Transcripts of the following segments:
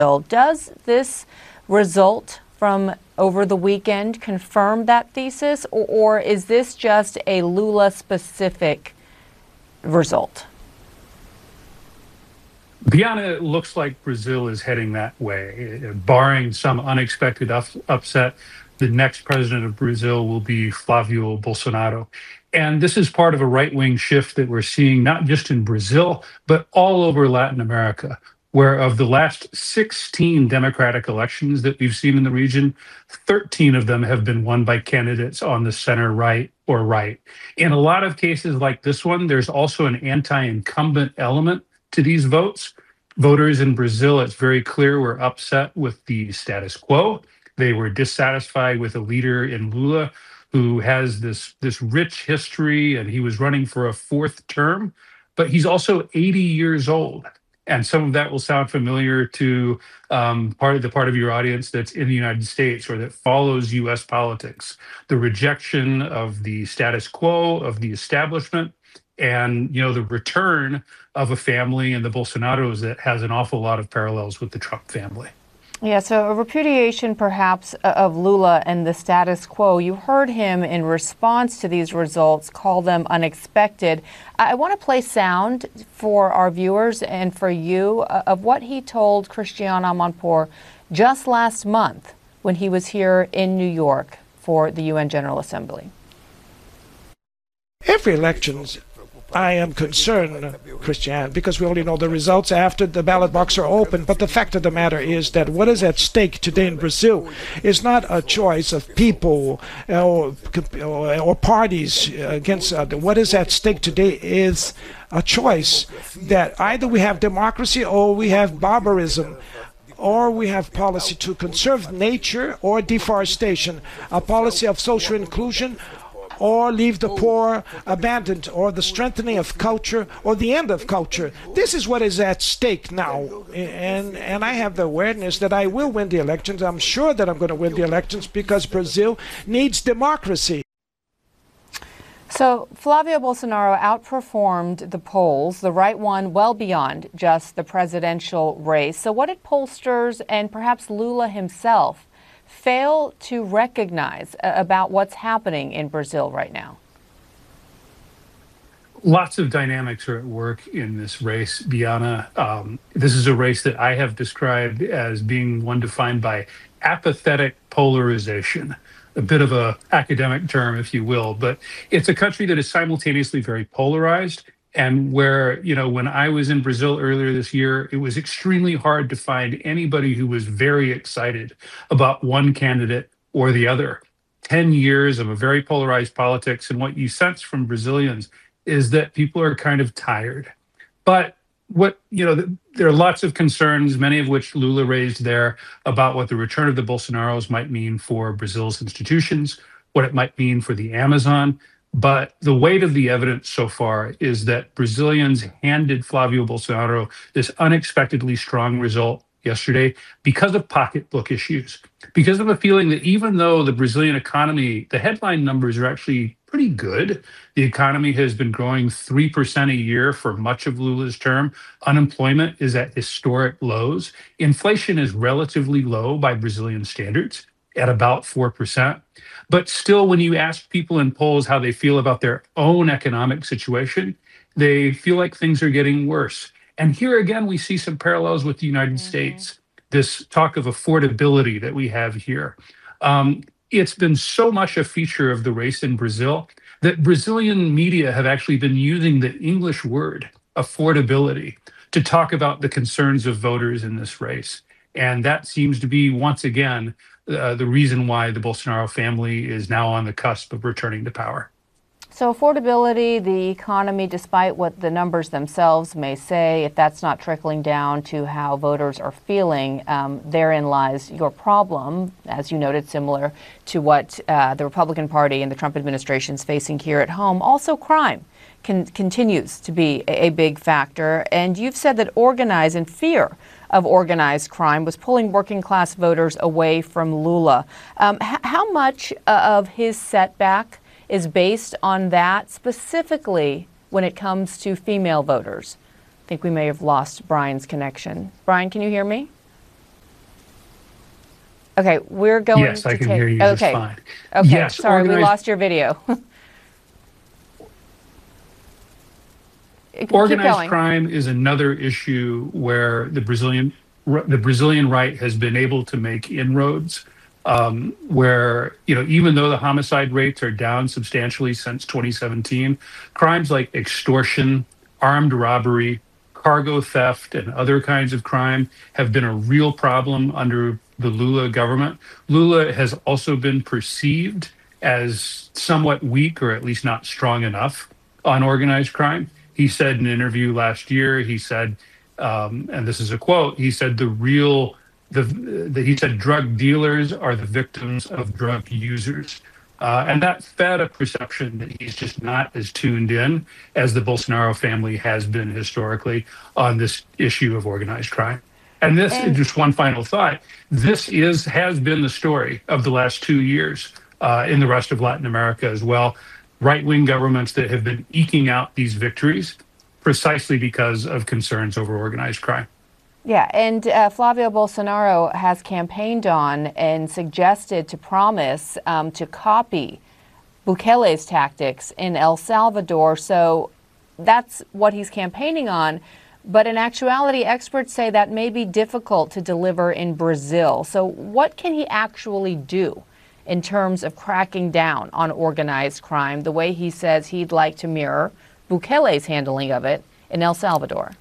Does this result from over the weekend confirm that thesis, or is this just a Lula-specific result? Biana, it looks like Brazil is heading that way. Barring some unexpected upset, the next president of Brazil will be Flavio Bolsonaro. And this is part of a right-wing shift that we're seeing not just in Brazil, but all over Latin America, where of the last 16 democratic elections that we've seen in the region, 13 of them have been won by candidates on the center right or right. In a lot of cases like this one, there's also an anti-incumbent element to these votes. Voters in Brazil, it's very clear, were upset with the status quo. They were dissatisfied with a leader in Lula who has this rich history, and he was running for a fourth term, but he's also 80 years old. And some of that will sound familiar to part of your audience that's in the United States or that follows U.S. politics. The rejection of the status quo, of the establishment, and the return of a family and the Bolsonaros that has an awful lot of parallels with the Trump family. Yeah, so a repudiation perhaps of Lula and the status quo. You heard him in response to these results call them unexpected. I want to play sound for our viewers and for you of what he told Christiane Amanpour just last month when he was here in New York for the UN General Assembly. Every elections, I am concerned, Christiane, because we only know the results after the ballot boxes are open. But the fact of the matter is that what is at stake today in Brazil is not a choice of people or parties against other. What is at stake today is a choice that either we have democracy or we have barbarism, or we have policy to conserve nature or deforestation, a policy of social inclusion, or leave the poor abandoned, or the strengthening of culture, or the end of culture. This is what is at stake now. And I have the awareness that I will win the elections. I'm sure that I'm going to win the elections because Brazil needs democracy. So Flavio Bolsonaro outperformed the polls, the right one, well beyond just the presidential race. So what did pollsters and perhaps Lula himself fail to recognize about what's happening in Brazil right now? Lots of dynamics are at work in this race, Biana. This is a race that I have described as being one defined by apathetic polarization, a bit of an academic term, if you will, but it's a country that is simultaneously very polarized, and where, when I was in Brazil earlier this year, it was extremely hard to find anybody who was very excited about one candidate or the other. 10 years of a very polarized politics, and what you sense from Brazilians is that people are kind of tired. But there are lots of concerns, many of which Lula raised there, about what the return of the Bolsonaros might mean for Brazil's institutions, what it might mean for the Amazon. But the weight of the evidence so far is that Brazilians handed Flavio Bolsonaro this unexpectedly strong result yesterday because of pocketbook issues, because of a feeling that even though the Brazilian economy, the headline numbers are actually pretty good. The economy has been growing 3% a year for much of Lula's term. Unemployment is at historic lows. Inflation is relatively low by Brazilian standards, at about 4%. But still, when you ask people in polls how they feel about their own economic situation, they feel like things are getting worse. And here again, we see some parallels with the United States, this talk of affordability that we have here. It's been so much a feature of the race in Brazil that Brazilian media have actually been using the English word affordability to talk about the concerns of voters in this race. And that seems to be, once again, the reason why the Bolsonaro family is now on the cusp of returning to power. So affordability, the economy, despite what the numbers themselves may say, if that's not trickling down to how voters are feeling, therein lies your problem, as you noted, similar to what the Republican Party and the Trump administration is facing here at home. Also, crime continues to be a big factor. And you've said that organized and fear of organized crime was pulling working class voters away from Lula. How much of his setback is based on that, specifically when it comes to female voters? I think we may have lost Brian's connection. Brian, can you hear me? Okay, we're going Yes, to I can take. hear you just Okay, fine. okay. Yes, Sorry, we organized lost your video. Keep Organized going. crime is another issue where the Brazilian right has been able to make inroads. Where even though the homicide rates are down substantially since 2017, crimes like extortion, armed robbery, cargo theft, and other kinds of crime have been a real problem under the Lula government. Lula has also been perceived as somewhat weak, or at least not strong enough, on organized crime. He said in an interview last year, he said, and this is a quote, he said, he said, drug dealers are the victims of drug users. And that fed a perception that he's just not as tuned in as the Bolsonaro family has been historically on this issue of organized crime. And this, And just one final thought, has been the story of the last 2 years in the rest of Latin America as well. Right-wing governments that have been eking out these victories precisely because of concerns over organized crime. yeah, and Flavio Bolsonaro has campaigned on and suggested to promise to copy Bukele's tactics in El Salvador. So that's what he's campaigning on. But in actuality, experts say that may be difficult to deliver in Brazil. So what can he actually do in terms of cracking down on organized crime, the way he says he'd like to mirror Bukele's handling of it in El Salvador?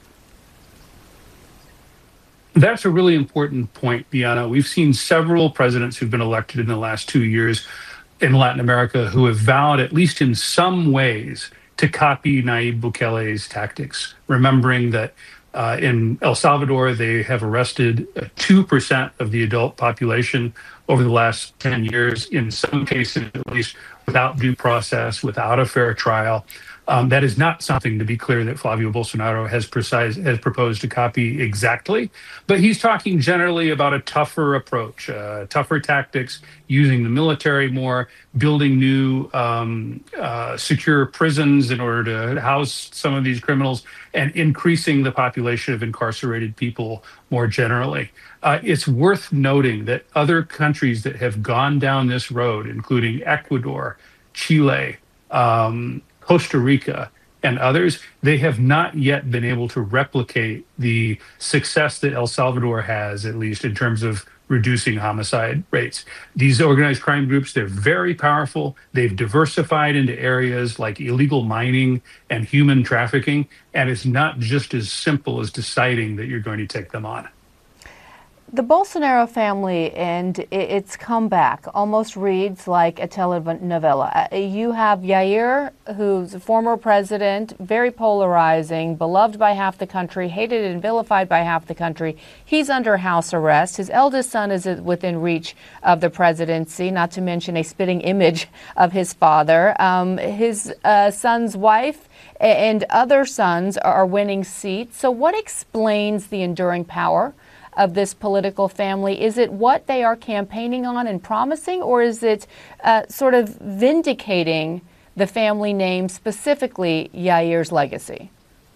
That's a really important point, Diana. We've seen several presidents who've been elected in the last 2 years in Latin America who have vowed, at least in some ways, to copy Nayib Bukele's tactics, remembering that in El Salvador, they have arrested 2% of the adult population over the last 10 years, in some cases, at least, without due process, without a fair trial. That is not something, to be clear, that Flavio Bolsonaro has proposed to copy exactly, but he's talking generally about a tougher approach, tougher tactics, using the military more, building new secure prisons in order to house some of these criminals, and increasing the population of incarcerated people more generally. It's worth noting that other countries that have gone down this road, including Ecuador, Chile, Costa Rica, and others, they have not yet been able to replicate the success that El Salvador has, at least in terms of reducing homicide rates. These organized crime groups, they're very powerful. They've diversified into areas like illegal mining and human trafficking, and it's not just as simple as deciding that you're going to take them on. The Bolsonaro family and its comeback almost reads like a telenovela. You have Jair, who's a former president, very polarizing, beloved by half the country, hated and vilified by half the country. He's under house arrest. His eldest son is within reach of the presidency, not to mention a spitting image of his father. His son's wife and other sons are winning seats. So what explains the enduring power of this political family? Is it what they are campaigning on and promising, or is it sort of vindicating the family name, specifically Jair's legacy?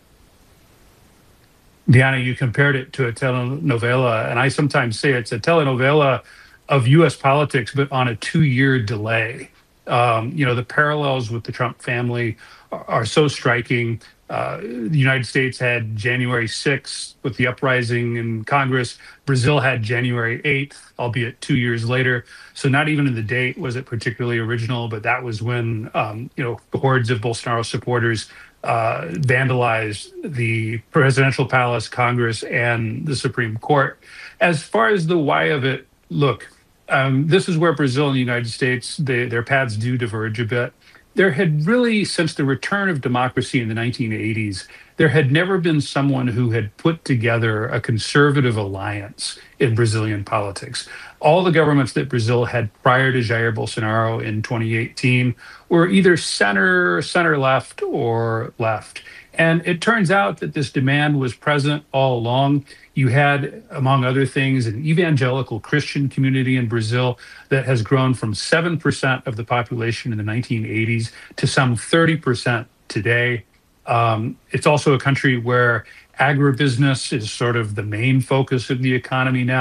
Diana, you compared it to a telenovela, and I sometimes say it's a telenovela of U.S. politics, but on a 2-year delay. The parallels with the Trump family are so striking. The United States had January 6th with the uprising in Congress. Brazil had January 8th, albeit 2 years later. So not even in the date was it particularly original, but that was when, hordes of Bolsonaro supporters vandalized the presidential palace, Congress, and the Supreme Court. As far as the why of it, look, this is where Brazil and the United States, their paths do diverge a bit. There had really, since the return of democracy in the 1980s, there had never been someone who had put together a conservative alliance in Brazilian politics. All the governments that Brazil had prior to Jair Bolsonaro in 2018 were either center left, or left. And it turns out that this demand was present all along. You had, among other things, an evangelical Christian community in Brazil that has grown from 7% of the population in the 1980s to some 30% today. It's also a country where agribusiness is sort of the main focus of the economy now.